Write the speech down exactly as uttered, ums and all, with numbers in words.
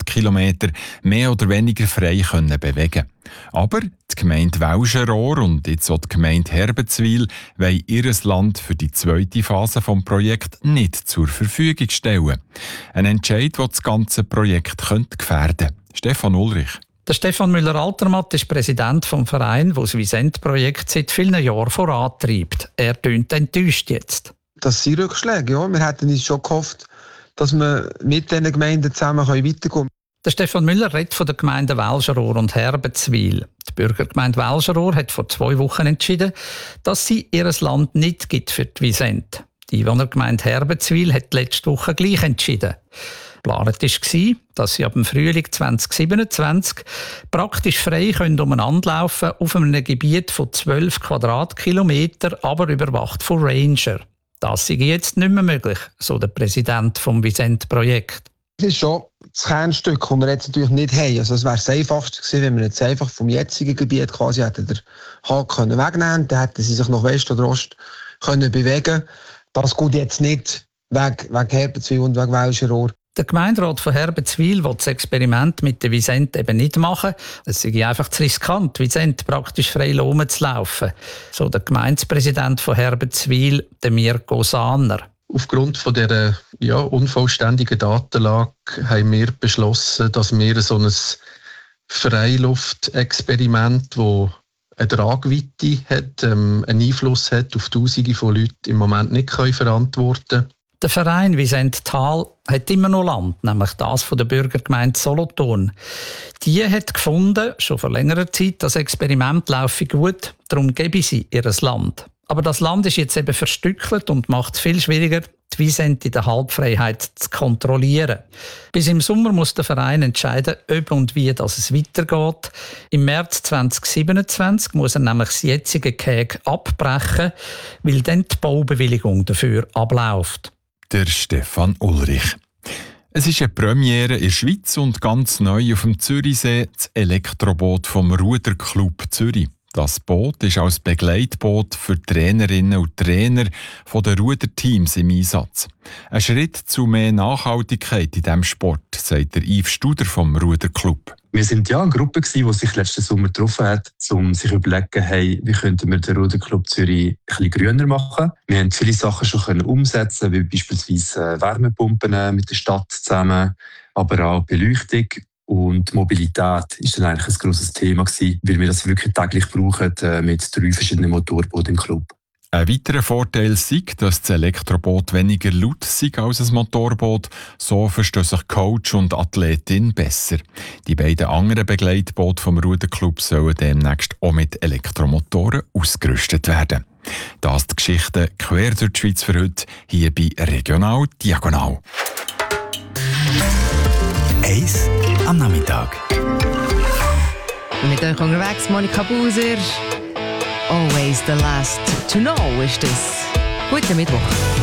Quadratkilometer mehr oder weniger frei können bewegen. Aber die Gemeinde Welschenrohr und jetzt auch die Gemeinde Herbenzwil wollen ihr Land für die zweite Phase des Projekts nicht zur Verfügung stellen. Ein Entscheid, der das ganze Projekt könnte gefährden könnte. Stefan Ulrich. Der Stefan Müller-Altermatt ist Präsident des Vereins, der das Visent-Projekt seit vielen Jahren vorantreibt. Er tönt enttäuscht jetzt. Das sind Rückschläge, ja. Wir hätten uns schon gehofft, dass wir mit diesen Gemeinden zusammen weiterkommen können. Der Stefan Müller redet von den Gemeinden Welschenrohr und Herbenzwil. Die Bürgergemeinde Welschenrohr hat vor zwei Wochen entschieden, dass sie ihr Land nicht gibt für die Visent. Die Einwohnergemeinde Herbenzwil hat letzte Woche gleich entschieden. Geplant war, dass sie ab dem Frühling zwanzig siebenundzwanzig praktisch frei umeinander laufen können auf einem Gebiet von zwölf Quadratkilometern, aber überwacht von Ranger. Das sei jetzt nicht mehr möglich, so der Präsident des Visent-Projekts. Das ist schon das Kernstück, das wir jetzt natürlich nicht haben. Also es wäre das Einfachste gewesen, wenn wir jetzt einfach vom jetzigen Gebiet quasi hätten den Haken wegnehmen können. Dann hätten sie sich nach West oder Ost können bewegen. Das geht jetzt nicht wegen, wegen Herbenzwil und wegen Welschenrohr. Der Gemeinderat von Herbenzwil will das Experiment mit der Visent eben nicht machen. Es sei einfach zu riskant, Visent praktisch frei rumzulaufen. So der Gemeindepräsident von Herbenzwil, der Mirko Sahner. Aufgrund von dieser ja, unvollständigen Datenlage haben wir beschlossen, dass wir so ein Freiluftexperiment, das eine Tragweite hat, ähm, einen Einfluss hat auf Tausende von Leuten, im Moment nicht können verantworten können. Der Verein Visent Tal hat immer noch Land, nämlich das von der Bürgergemeinde Solothurn. Die hat gefunden, schon vor längerer Zeit, das Experiment laufe gut, darum gebe sie ihr Land. Aber das Land ist jetzt eben verstückelt und macht es viel schwieriger, die Visent in der Halbfreiheit zu kontrollieren. Bis im Sommer muss der Verein entscheiden, ob und wie das es weitergeht. Im März zwanzig siebenundzwanzig muss er nämlich das jetzige Gehege abbrechen, weil dann die Baubewilligung dafür abläuft. Der Stefan Ulrich. Es ist eine Premiere in der Schweiz und ganz neu auf dem Zürichsee das Elektroboot vom Ruderclub Zürich. Das Boot ist als Begleitboot für Trainerinnen und Trainer der Ruderteams im Einsatz. Ein Schritt zu mehr Nachhaltigkeit in diesem Sport, sagt der Yves Studer vom Ruderclub. Wir sind ja eine Gruppe, die sich letzten Sommer getroffen hat, um sich zu überlegen, hey, wie könnten wir den Ruderclub Zürich ein bisschen grüner machen. Wir haben viele Sachen schon umsetzen, wie beispielsweise Wärmepumpen mit der Stadt zusammen, aber auch Beleuchtung. Und Mobilität ist dann eigentlich ein grosses Thema gewesen, weil wir das wirklich täglich brauchen mit drei verschiedenen Motorbooten im Club. Ein weiterer Vorteil ist, dass das Elektroboot weniger laut sei als ein Motorboot. So verstehen sich Coach und Athletin besser. Die beiden anderen Begleitboote vom Ruderclub sollen demnächst auch mit Elektromotoren ausgerüstet werden. Das die Geschichte quer durch die Schweiz für heute, hier bei Regional Diagonal. Eis am Nachmittag. Mit euch unterwegs Monika Buser. Always the last to know ist das. Guten Mittwoch.